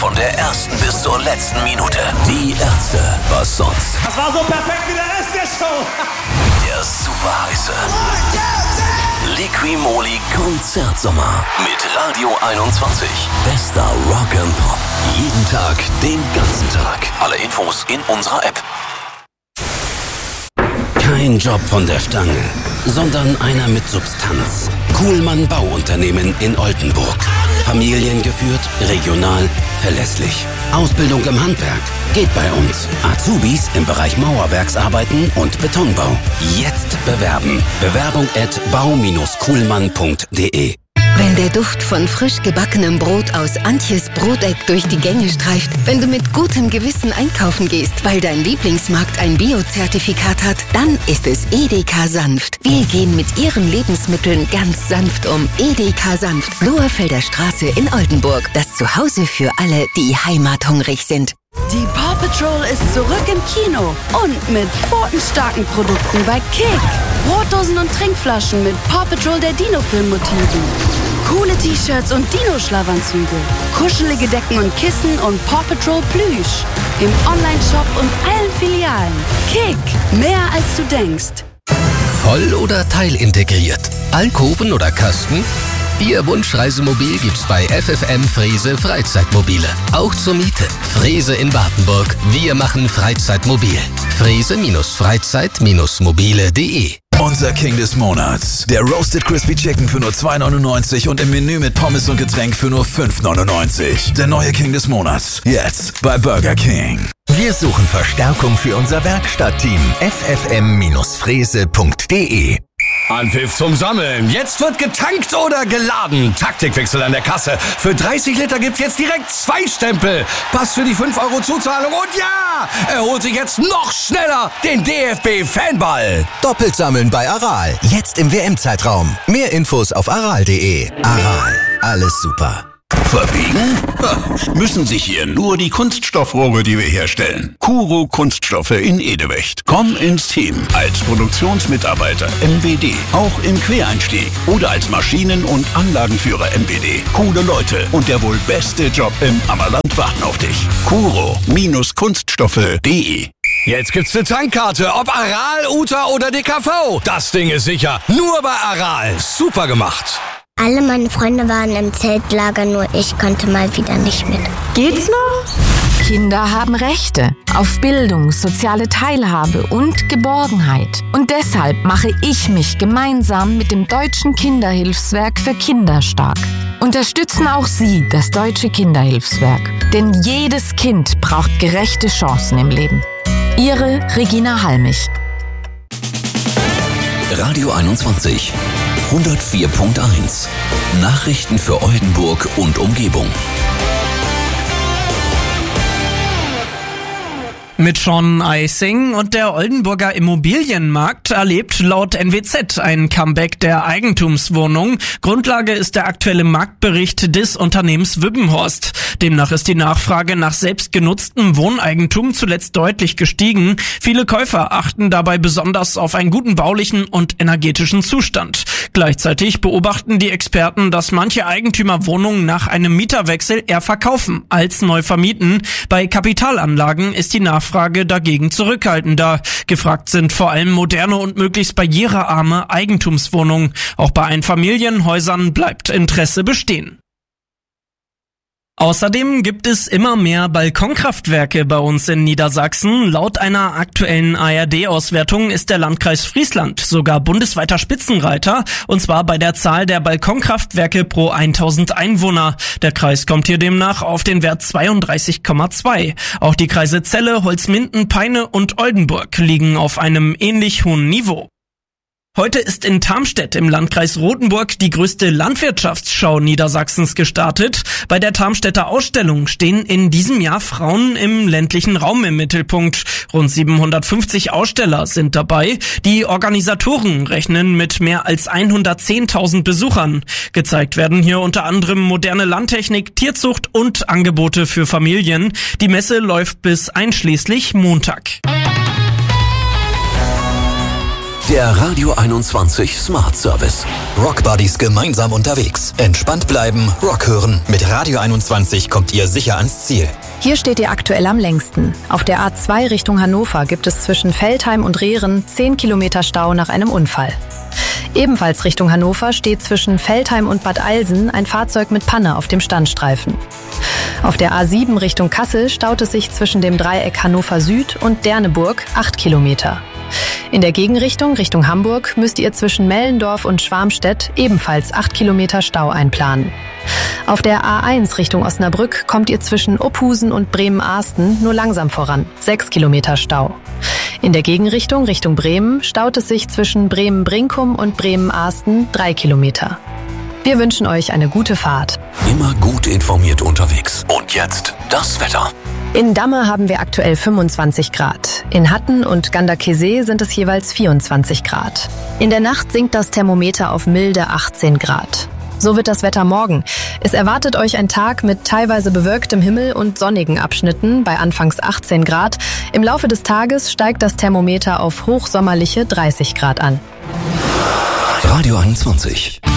von der ersten bis zur letzten Minute. Die Ärzte, was sonst? Das war so perfekt wie der Rest der Show. Der super heiße Liqui-Moly Konzertsommer mit Radio 21. Bester Rock and Pop. Jeden Tag, den ganzen Tag. Alle Infos in unserer App. Kein Job von der Stange, sondern einer mit Substanz. Kuhlmann Bauunternehmen in Oldenburg. Familiengeführt, regional, verlässlich. Ausbildung im Handwerk geht bei uns. Azubis im Bereich Mauerwerksarbeiten und Betonbau. Jetzt bewerben. Bewerbung@bau-kuhlmann.de. Wenn der Duft von frisch gebackenem Brot aus Antjes Broteck durch die Gänge streift, wenn du mit gutem Gewissen einkaufen gehst, weil dein Lieblingsmarkt ein Bio-Zertifikat hat, dann ist es Edeka Sanft. Wir gehen mit ihren Lebensmitteln ganz sanft um. Edeka Sanft, Loherfelder Straße in Oldenburg. Das Zuhause für alle, die heimathungrig sind. Die Paw Patrol ist zurück im Kino und mit pfotenstarken Produkten bei Kick. Brotdosen und Trinkflaschen mit Paw Patrol der Dino-Film-Motiven. Coole T-Shirts und Dino-Schlafanzüge. Kuschelige Decken und Kissen und Paw Patrol Plüsch. Im Online-Shop und allen Filialen. Kick, mehr als du denkst. Voll- oder teilintegriert? Alkoven oder Kasten? Ihr Wunschreisemobil gibt's bei FFM Frese Freizeitmobile. Auch zur Miete. Frese in Wartenburg. Wir machen Freizeitmobil. Frese-Freizeit-mobile.de. Unser King des Monats. Der Roasted Crispy Chicken für nur 2,99 und im Menü mit Pommes und Getränk für nur 5,99. Der neue King des Monats. Jetzt bei Burger King. Wir suchen Verstärkung für unser Werkstattteam. ffm-frese.de. Anpfiff zum Sammeln. Jetzt wird getankt oder geladen. Taktikwechsel an der Kasse. Für 30 Liter gibt's jetzt direkt 2 Stempel. Passt für die 5 € Zuzahlung. Und ja, er holt sich jetzt noch schneller den DFB-Fanball. Doppelt sammeln bei Aral. Jetzt im WM-Zeitraum. Mehr Infos auf aral.de. Aral. Alles super. Verbiegen? Müssen sich hier nur die Kunststoffrohre, die wir herstellen. Kuro Kunststoffe in Edewecht. Komm ins Team. Als Produktionsmitarbeiter MWD. Auch im Quereinstieg. Oder als Maschinen- und Anlagenführer MWD. Coole Leute und der wohl beste Job im Ammerland warten auf dich. Kuro-Kunststoffe.de. Jetzt gibt's eine Tankkarte, ob Aral, Uta oder DKV. Das Ding ist sicher. Nur bei Aral. Super gemacht. Alle meine Freunde waren im Zeltlager, nur ich konnte mal wieder nicht mit. Geht's noch? Kinder haben Rechte auf Bildung, soziale Teilhabe und Geborgenheit. Und deshalb mache ich mich gemeinsam mit dem Deutschen Kinderhilfswerk für Kinder stark. Unterstützen auch Sie das Deutsche Kinderhilfswerk. Denn jedes Kind braucht gerechte Chancen im Leben. Ihre Regina Halmich. Radio 21. 104.1. Nachrichten für Oldenburg und Umgebung. Mit Sean Eising und der Oldenburger Immobilienmarkt erlebt laut NWZ ein Comeback der Eigentumswohnung. Grundlage ist der aktuelle Marktbericht des Unternehmens Wübbenhorst. Demnach ist die Nachfrage nach selbstgenutztem Wohneigentum zuletzt deutlich gestiegen. Viele Käufer achten dabei besonders auf einen guten baulichen und energetischen Zustand. Gleichzeitig beobachten die Experten, dass manche Eigentümer Wohnungen nach einem Mieterwechsel eher verkaufen als neu vermieten. Bei Kapitalanlagen ist die Nachfrage dagegen zurückhaltender. Gefragt sind vor allem moderne und möglichst barrierearme Eigentumswohnungen. Auch bei Einfamilienhäusern bleibt Interesse bestehen. Außerdem gibt es immer mehr Balkonkraftwerke bei uns in Niedersachsen. Laut einer aktuellen ARD-Auswertung ist der Landkreis Friesland sogar bundesweiter Spitzenreiter, und zwar bei der Zahl der Balkonkraftwerke pro 1000 Einwohner. Der Kreis kommt hier demnach auf den Wert 32,2. Auch die Kreise Celle, Holzminden, Peine und Oldenburg liegen auf einem ähnlich hohen Niveau. Heute ist in Tarmstedt im Landkreis Rothenburg die größte Landwirtschaftsschau Niedersachsens gestartet. Bei der Tarmstedter Ausstellung stehen in diesem Jahr Frauen im ländlichen Raum im Mittelpunkt. Rund 750 Aussteller sind dabei. Die Organisatoren rechnen mit mehr als 110.000 Besuchern. Gezeigt werden hier unter anderem moderne Landtechnik, Tierzucht und Angebote für Familien. Die Messe läuft bis einschließlich Montag. Der Radio 21 Smart Service. Rockbuddies gemeinsam unterwegs. Entspannt bleiben, Rock hören. Mit Radio 21 kommt ihr sicher ans Ziel. Hier steht ihr aktuell am längsten. Auf der A2 Richtung Hannover gibt es zwischen Veltheim und Rehren 10 Kilometer Stau nach einem Unfall. Ebenfalls Richtung Hannover steht zwischen Veltheim und Bad Eilsen ein Fahrzeug mit Panne auf dem Standstreifen. Auf der A7 Richtung Kassel staut es sich zwischen dem Dreieck Hannover Süd und Derneburg 8 Kilometer. In der Gegenrichtung Richtung Hamburg müsst ihr zwischen Mellendorf und Schwarmstedt ebenfalls 8 Kilometer Stau einplanen. Auf der A1 Richtung Osnabrück kommt ihr zwischen Opphusen und Bremen-Arsten nur langsam voran, 6 Kilometer Stau. In der Gegenrichtung Richtung Bremen staut es sich zwischen Bremen-Brinkum und Bremen-Arsten 3 Kilometer. Wir wünschen euch eine gute Fahrt. Immer gut informiert unterwegs. Und jetzt das Wetter. In Damme haben wir aktuell 25 Grad. In Hatten und Ganderkesee sind es jeweils 24 Grad. In der Nacht sinkt das Thermometer auf milde 18 Grad. So wird das Wetter morgen. Es erwartet euch ein Tag mit teilweise bewölktem Himmel und sonnigen Abschnitten bei anfangs 18 Grad. Im Laufe des Tages steigt das Thermometer auf hochsommerliche 30 Grad an. Radio 21.